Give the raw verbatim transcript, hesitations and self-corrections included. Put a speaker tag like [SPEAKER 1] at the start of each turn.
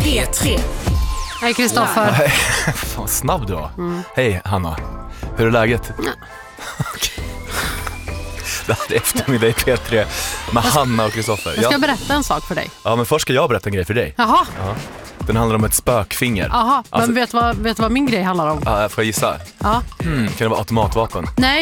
[SPEAKER 1] P tre.
[SPEAKER 2] Hej Kristoffer.
[SPEAKER 3] Hej, fan snabb du var. Mm. Hej Hanna, hur är läget? Mm. Det här är eftermiddag i P tre med jag Hanna och Kristoffer.
[SPEAKER 2] Jag ska ja. berätta en sak för dig.
[SPEAKER 3] Ja, men först ska jag berätta en grej för dig.
[SPEAKER 2] Jaha.
[SPEAKER 3] Ja. Den handlar om ett spökfinger.
[SPEAKER 2] Jaha, men
[SPEAKER 3] alltså,
[SPEAKER 2] vet du vad, vet vad min grej handlar om?
[SPEAKER 3] Ja, får jag gissa?
[SPEAKER 2] Ja.
[SPEAKER 3] Hmm, kan det vara automatvapen?
[SPEAKER 2] Nej.